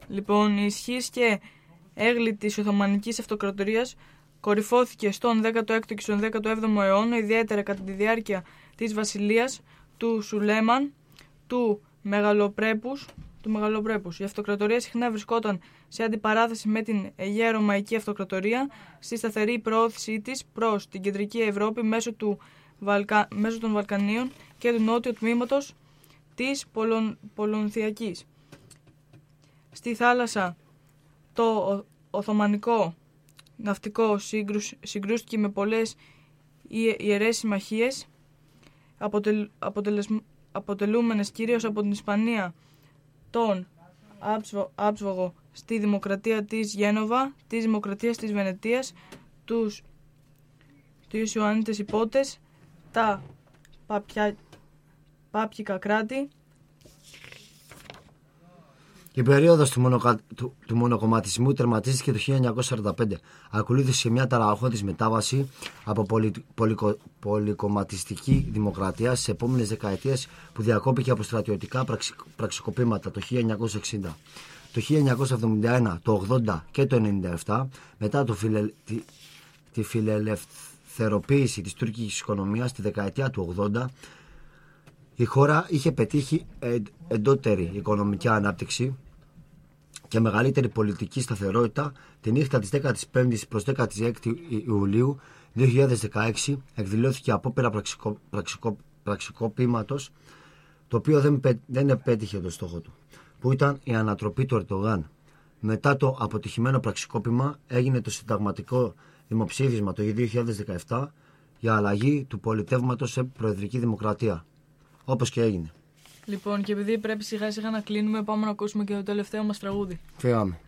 Λοιπόν, η ισχύς και έγκλη της Οθωμανικής Αυτοκρατορίας κορυφώθηκε στον 16ο και στον 17ο αιώνα, ιδιαίτερα κατά τη διάρκεια της βασιλείας του Σουλέμαν, του Μεγαλοπρέπους. Η αυτοκρατορία συχνά βρισκόταν σε αντιπαράθεση με την Αιγαία Ρωμαϊκή Αυτοκρατορία στη σταθερή προώθησή της προς την κεντρική Ευρώπη μέσω των Βαλκανίων και του νότιου τμήματος της Πολωνθιακής. Στη θάλασσα το Οθωμανικό ναυτικό συγκρούστηκε με πολλές ιερές συμμαχίες αποτελούμενες κυρίως από την Ισπανία, τον Άψβογο, στη Δημοκρατία της Γένοβα, της Δημοκρατίας της Βενετίας, τους Ιωαννίτες Υπότες, τα Πάπικα κράτη. Η περίοδος του μονοκομματισμού τερματίστηκε το 1945. Ακολούθησε μια ταραχώδης μετάβαση από πολυκομματιστική δημοκρατία στις επόμενες δεκαετίες που διακόπηκε από στρατιωτικά πραξικοπήματα το 1960. Το 1971, το 80 και το 1997, μετά τη φιλελευθεροποίηση της τουρκικής οικονομίας τη δεκαετία του 80, η χώρα είχε πετύχει εντότερη οικονομική ανάπτυξη και μεγαλύτερη πολιτική σταθερότητα. Τη νύχτα της 15ης προς 16η Ιουλίου 2016 εκδηλώθηκε απόπειρα πραξικοπήματος, το οποίο δεν επέτυχε το στόχο του, που ήταν η ανατροπή του Ερντογάν. Μετά το αποτυχημένο πραξικόπημα έγινε το συνταγματικό δημοψήφισμα το 2017 για αλλαγή του πολιτεύματος σε προεδρική δημοκρατία. Όπως και έγινε. Λοιπόν, και επειδή πρέπει σιγά σιγά να κλείνουμε, πάμε να ακούσουμε και το τελευταίο μας τραγούδι. Φύγαμε.